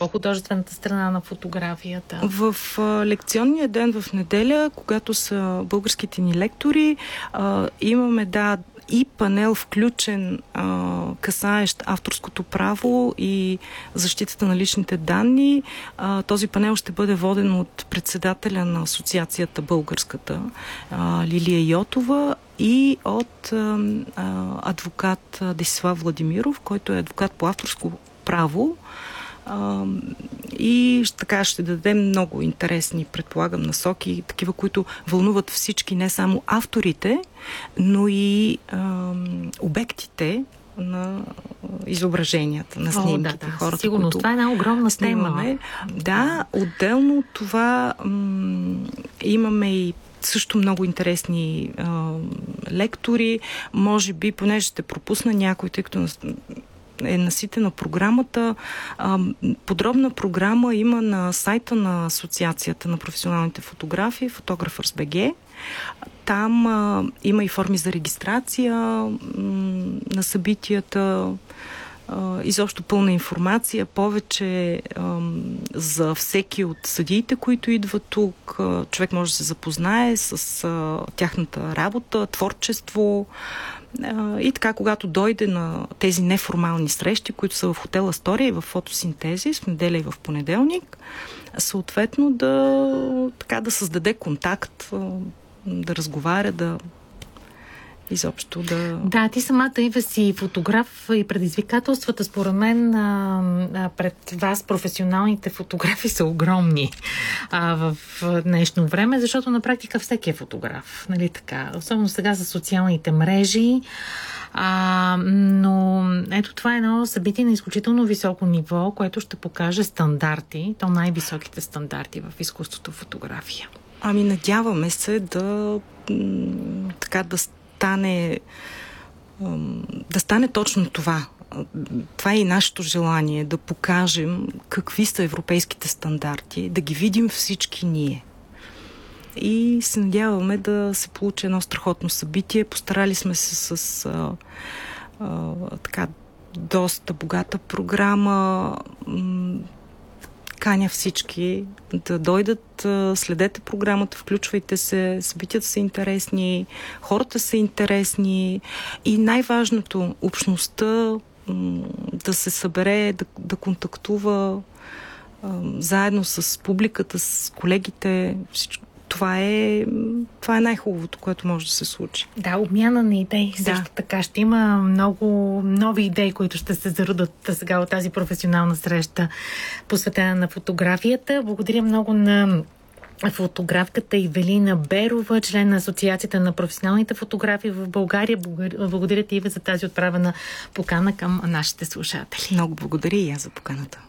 художествената страна на фотографията? В лекционния ден в неделя, когато са българските ни лектори, имаме, и панел включен, касаещ авторското право и защитата на личните данни. Този панел ще бъде воден от председателя на асоциацията българската Лилия Йотова и от адвокат Десислав Владимиров, който е адвокат по авторско право. И така ще дадем много интересни, предполагам, насоки, такива, които вълнуват всички, не само авторите, но и обектите на изображенията, на снимките. Хората, сигурно, това е една огромна тема. Да, отделно от това имаме и също много интересни лектори. Може би, понеже ще пропусна някой, тъй като е наситена програмата. Подробна програма има на сайта на Асоциацията на професионалните фотографи, Photographers.bg. Там има и форми за регистрация на събитията, изобщо пълна информация, повече за всеки от съдиите, които идват тук. Човек може да се запознае с тяхната работа, творчество. И така, когато дойде на тези неформални срещи, които са в хотел Астория и в Фотосинтезис, в неделя и в понеделник, съответно да създаде контакт, да разговаря, изобщо да... Да, ти самата, Ива, си фотограф и предизвикателствата, според мен, пред вас професионалните фотографи са огромни в днешно време, защото на практика всеки е фотограф, нали така? Особено сега за социалните мрежи. Но ето това е едно събитие на изключително високо ниво, което ще покаже стандарти, то най-високите стандарти в изкуството фотография. Надяваме се да стане точно това. Това е и нашето желание, да покажем какви са европейските стандарти, да ги видим всички ние. И се надяваме да се получи едно страхотно събитие. Постарали сме се с доста богата програма. Каня всички да дойдат, следете програмата, включвайте се, събитията са интересни, хората са интересни и най-важното, общността да се събере, да контактува заедно с публиката, с колегите. Това е най-хубавото, което може да се случи. Да, обмяна на идеи. Също така ще има много нови идеи, които ще се зародат сега от тази професионална среща, посветена на фотографията. Благодаря много на фотографката Ивелина Берова, член на Асоциацията на професионалните фотографи в България. Благодаря ти, Ива, за тази отправена покана към нашите слушатели. Много благодаря и аз за поканата.